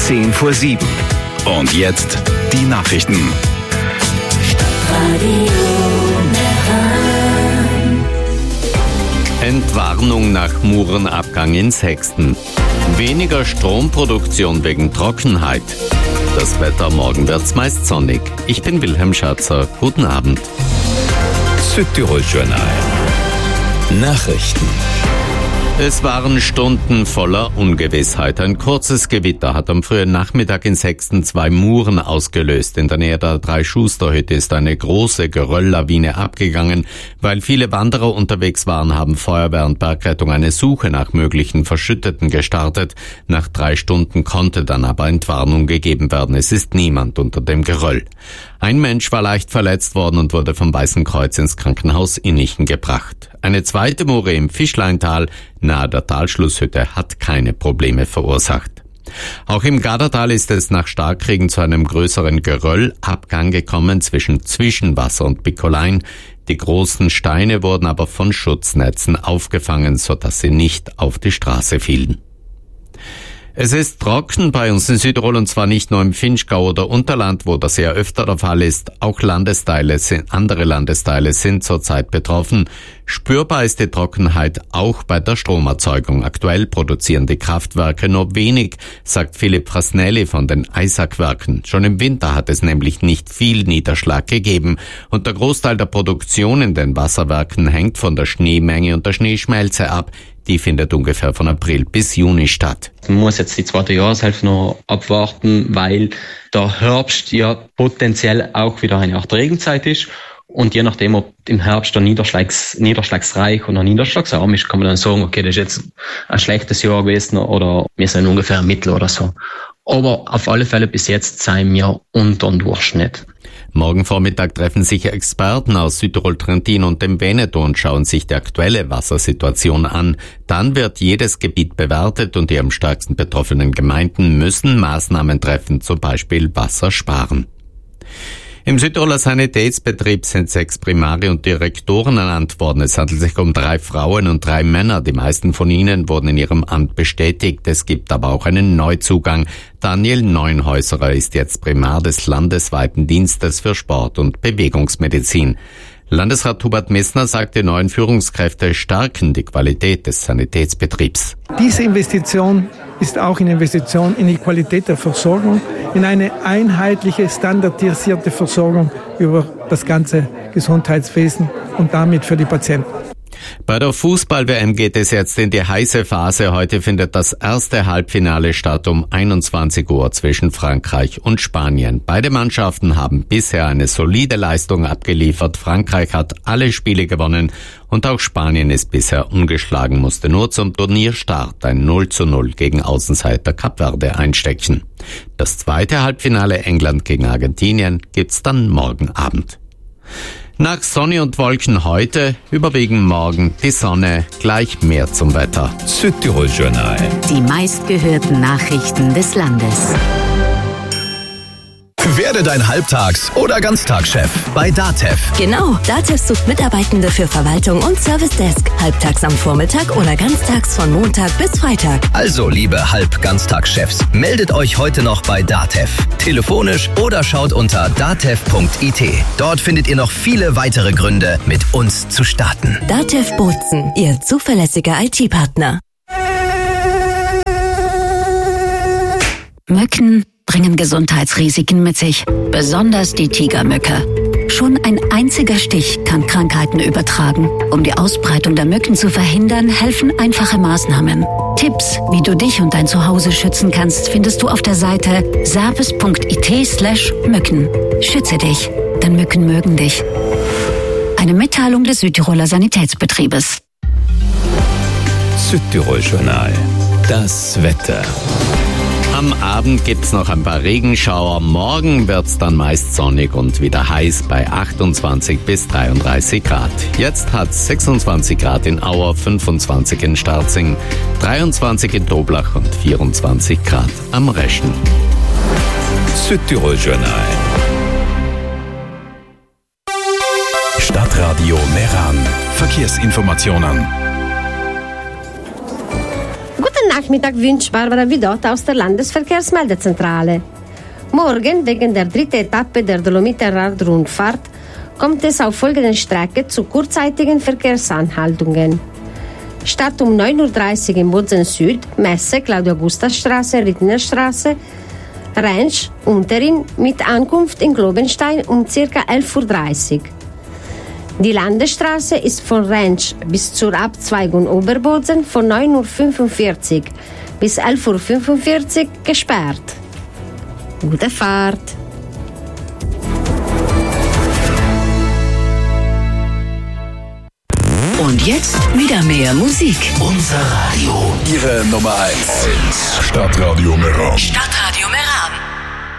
7:10. Und jetzt die Nachrichten. Entwarnung nach Murenabgang in Sexten. Weniger Stromproduktion wegen Trockenheit. Das Wetter, morgen wird's meist sonnig. Ich bin Wilhelm Schatzer. Guten Abend. Südtirol Journal. Nachrichten. Es waren Stunden voller Ungewissheit. Ein kurzes Gewitter hat am frühen Nachmittag in Sexten 2 Muren ausgelöst. In der Nähe der Drei-Schuster-Hütte ist eine große Gerölllawine abgegangen. Weil viele Wanderer unterwegs waren, haben Feuerwehr und Bergrettung eine Suche nach möglichen Verschütteten gestartet. Nach 3 Stunden konnte dann aber Entwarnung gegeben werden. Es ist niemand unter dem Geröll. Ein Mensch war leicht verletzt worden und wurde vom Weißen Kreuz ins Krankenhaus Innichen gebracht. Eine zweite Mure im Fischleintal nahe der Talschlusshütte hat keine Probleme verursacht. Auch im Gardatal ist es nach Starkregen zu einem größeren Geröllabgang gekommen zwischen Zwischenwasser und Bickolein. Die großen Steine wurden aber von Schutznetzen aufgefangen, sodass sie nicht auf die Straße fielen. Es ist trocken bei uns in Südtirol und zwar nicht nur im Vinschgau oder Unterland, wo das eher öfter der Fall ist. Auch andere Landesteile sind zurzeit betroffen. Spürbar ist die Trockenheit auch bei der Stromerzeugung. Aktuell produzieren die Kraftwerke nur wenig, sagt Philipp Frasnelli von den Eisackwerken. Schon im Winter hat es nämlich nicht viel Niederschlag gegeben und der Großteil der Produktion in den Wasserwerken hängt von der Schneemenge und der Schneeschmelze ab. Die findet ungefähr von April bis Juni statt. Man muss jetzt die zweite Jahreshälfte noch abwarten, weil der Herbst ja potenziell auch wieder eine Art Regenzeit ist. Und je nachdem, ob im Herbst der niederschlagsreich oder niederschlagsarm ist, kann man dann sagen, okay, das ist jetzt ein schlechtes Jahr gewesen oder wir sind ungefähr im Mittel oder so. Aber auf alle Fälle bis jetzt sind wir unter dem Durchschnitt. Morgen Vormittag treffen sich Experten aus Südtirol, Trentin und dem Veneto und schauen sich die aktuelle Wassersituation an. Dann wird jedes Gebiet bewertet und die am stärksten betroffenen Gemeinden müssen Maßnahmen treffen, zum Beispiel Wasser sparen. Im Südtiroler Sanitätsbetrieb sind 6 Primare und Direktoren ernannt worden. Es handelt sich um 3 Frauen und 3 Männer. Die meisten von ihnen wurden in ihrem Amt bestätigt. Es gibt aber auch einen Neuzugang. Daniel Neunhäuserer ist jetzt Primar des landesweiten Dienstes für Sport- und Bewegungsmedizin. Landesrat Hubert Messner sagt, die neuen Führungskräfte stärken die Qualität des Sanitätsbetriebs. Diese Investition ist auch eine Investition in die Qualität der Versorgung, in eine einheitliche, standardisierte Versorgung über das ganze Gesundheitswesen und damit für die Patienten. Bei der Fußball-WM geht es jetzt in die heiße Phase. Heute findet das erste Halbfinale statt um 21 Uhr zwischen Frankreich und Spanien. Beide Mannschaften haben bisher eine solide Leistung abgeliefert. Frankreich hat alle Spiele gewonnen und auch Spanien ist bisher ungeschlagen, musste nur zum Turnierstart ein 0:0 gegen Außenseiter Kap Verde einstecken. Das zweite Halbfinale England gegen Argentinien gibt's dann morgen Abend. Nach Sonne und Wolken heute, überwiegend morgen die Sonne, gleich mehr zum Wetter. Südtirol Journal. Die meistgehörten Nachrichten des Landes. Werde dein Halbtags- oder Ganztagschef bei DATEV. Genau, DATEV sucht Mitarbeitende für Verwaltung und Service Desk. Halbtags am Vormittag oder ganztags von Montag bis Freitag. Also, liebe Halb-Ganztagschefs, meldet euch heute noch bei DATEV. Telefonisch oder schaut unter datev.it. Dort findet ihr noch viele weitere Gründe, mit uns zu starten. DATEV Bozen, Ihr zuverlässiger IT-Partner. Mücken bringen Gesundheitsrisiken mit sich, besonders die Tigermücke. Schon ein einziger Stich kann Krankheiten übertragen. Um die Ausbreitung der Mücken zu verhindern, helfen einfache Maßnahmen. Tipps, wie du dich und dein Zuhause schützen kannst, findest du auf der Seite service.it/Mücken. Schütze dich, denn Mücken mögen dich. Eine Mitteilung des Südtiroler Sanitätsbetriebes. Südtirol Journal. Das Wetter. Am Abend gibt's noch ein paar Regenschauer. Morgen wird's dann meist sonnig und wieder heiß bei 28 bis 33 Grad. Jetzt hat's 26 Grad in Auer, 25 in Starzing, 23 in Toblach und 24 Grad am Reschen. Südtirol Journal. Stadtradio Meran. Verkehrsinformationen. Nachmittag wünscht Barbara Vidot aus der Landesverkehrsmeldezentrale. Morgen, wegen der dritten Etappe der Dolomiten-Radrundfahrt, kommt es auf folgenden Strecken zu kurzzeitigen Verkehrsanhaltungen. Start um 9.30 Uhr im Bozen Süd, Messe, Claudia-Gustav-Straße, Rittnerstraße, Rentsch, Unterin mit Ankunft in Globenstein um ca. 11.30 Uhr. Die Landesstraße ist von Rentsch bis zur Abzweigung Oberbozen von 9.45 Uhr bis 11.45 Uhr gesperrt. Gute Fahrt! Und jetzt wieder mehr Musik. Unser Radio. Ihre Nummer 1. Stadtradio Meran. Stadtradio Meran.